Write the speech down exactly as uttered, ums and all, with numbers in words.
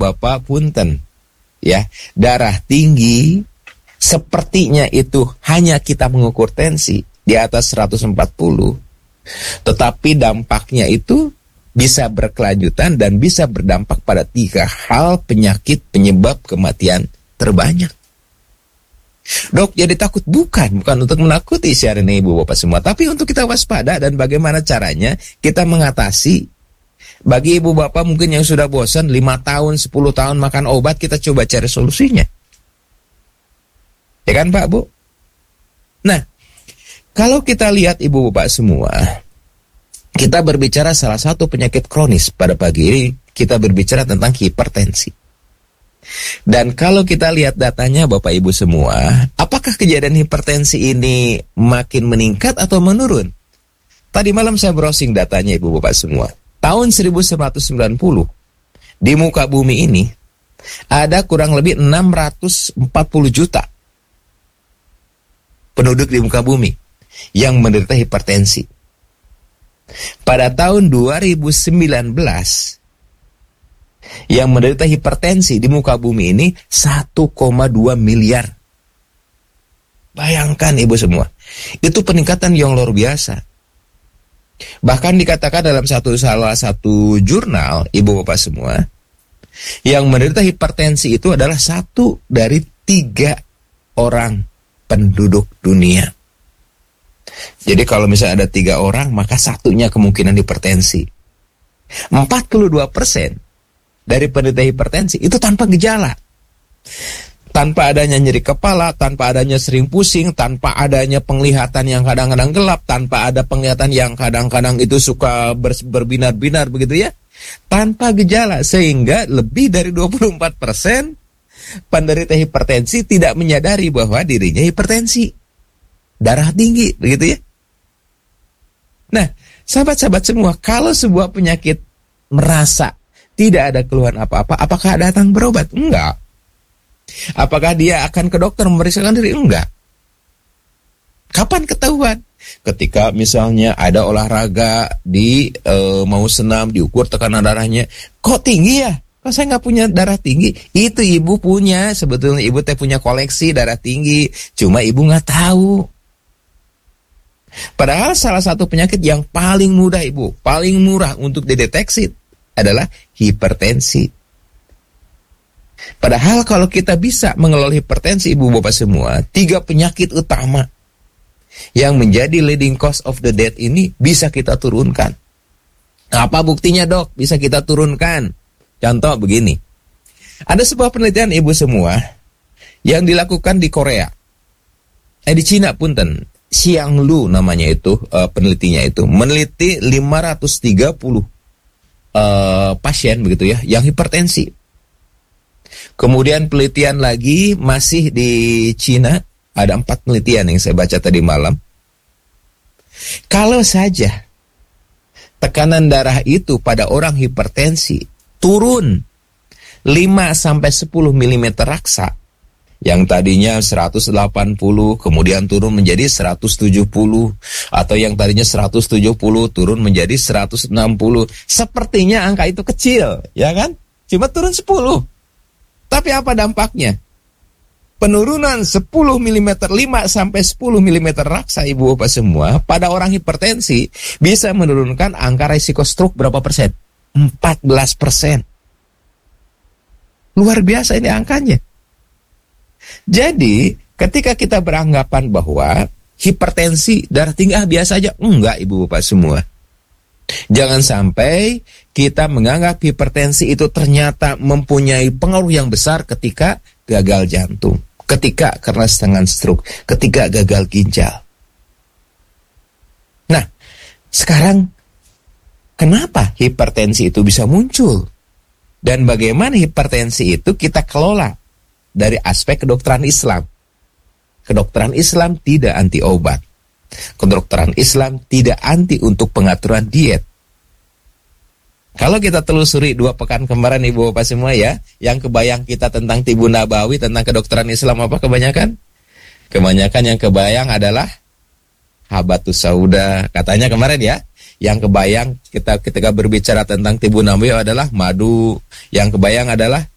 bapak punten, ya, darah tinggi sepertinya itu hanya kita mengukur tensi di atas seratus empat puluh, tetapi dampaknya itu bisa berkelanjutan dan bisa berdampak pada tiga hal penyakit penyebab kematian terbanyak. Dok, jadi takut? Bukan, bukan untuk menakuti siaran ibu bapak semua, tapi untuk kita waspada dan bagaimana caranya kita mengatasi. Bagi ibu bapak mungkin yang sudah bosan lima tahun, sepuluh tahun makan obat, kita coba cari solusinya. Ya kan Pak, Bu? Nah, kalau kita lihat ibu bapak semua, kita berbicara salah satu penyakit kronis pada pagi ini, kita berbicara tentang hipertensi. Dan kalau kita lihat datanya Bapak Ibu semua, apakah kejadian hipertensi ini makin meningkat atau menurun? Tadi malam saya browsing datanya Ibu Bapak semua. Tahun seribu sembilan ratus sembilan puluh, di muka bumi ini, ada kurang lebih enam ratus empat puluh juta penduduk di muka bumi yang menderita hipertensi. Pada tahun dua ribu sembilan belas, yang menderita hipertensi di muka bumi ini satu koma dua miliar. Bayangkan ibu semua, itu peningkatan yang luar biasa. Bahkan dikatakan dalam satu salah satu jurnal, ibu bapak semua, yang menderita hipertensi itu adalah satu dari tiga orang penduduk dunia. Jadi kalau misalnya ada tiga orang, maka satunya kemungkinan hipertensi. empat puluh dua persen dari penderita hipertensi itu tanpa gejala, tanpa adanya nyeri kepala, tanpa adanya sering pusing, tanpa adanya penglihatan yang kadang-kadang gelap, tanpa ada penglihatan yang kadang-kadang itu suka ber, berbinar-binar begitu ya, tanpa gejala, sehingga lebih dari dua puluh empat persen penderita hipertensi tidak menyadari bahwa dirinya hipertensi, darah tinggi begitu ya. Nah, sahabat-sahabat semua, kalau sebuah penyakit merasa tidak ada keluhan apa-apa, apakah datang berobat? Enggak. Apakah dia akan ke dokter memeriksakan diri? Enggak. Kapan ketahuan? Ketika misalnya ada olahraga, di e, mau senam, diukur tekanan darahnya, kok tinggi ya? Kok saya nggak punya darah tinggi? Itu ibu punya, sebetulnya ibu teh punya koleksi darah tinggi, cuma ibu nggak tahu. Padahal salah satu penyakit yang paling mudah ibu, paling murah untuk dideteksi adalah hipertensi. Padahal kalau kita bisa mengelola hipertensi ibu bapak semua, tiga penyakit utama yang menjadi leading cause of the death ini bisa kita turunkan. Apa buktinya dok? Bisa kita turunkan. Contoh begini, ada sebuah penelitian ibu semua yang dilakukan di Korea, eh di Cina punten, Xiang Lu namanya itu, uh, penelitinya itu meneliti lima ratus tiga puluh Uh, pasien begitu ya yang hipertensi. Kemudian penelitian lagi masih di Cina, ada empat penelitian yang saya baca tadi malam. Kalau saja tekanan darah itu pada orang hipertensi turun lima sampai sepuluh milimeter raksa, yang tadinya seratus delapan puluh kemudian turun menjadi seratus tujuh puluh, atau yang tadinya seratus tujuh puluh turun menjadi seratus enam puluh. Sepertinya angka itu kecil, ya kan? Cuma turun sepuluh. Tapi apa dampaknya? Penurunan sepuluh milimeter, lima sampai sepuluh milimeter raksa ibu bapak semua pada orang hipertensi bisa menurunkan angka risiko stroke berapa persen? empat belas persen. Luar biasa ini angkanya. Jadi, ketika kita beranggapan bahwa hipertensi, darah tinggi, ah biasa aja. Enggak, ibu bapak semua. Jangan sampai kita menganggap hipertensi itu ternyata mempunyai pengaruh yang besar ketika gagal jantung, ketika karena serangan stroke, ketika gagal ginjal. Nah, sekarang kenapa hipertensi itu bisa muncul? Dan bagaimana hipertensi itu kita kelola? Dari aspek kedokteran Islam. Kedokteran Islam tidak anti obat. Kedokteran Islam tidak anti untuk pengaturan diet. Kalau kita telusuri dua pekan kemarin ibu bapak semua ya, yang kebayang kita tentang Tibun Nabawi, tentang kedokteran Islam apa kebanyakan? Kebanyakan yang kebayang adalah Habatus Sauda, katanya kemarin ya. Yang kebayang kita ketika berbicara tentang Tibun Nabawi adalah madu. Yang kebayang adalah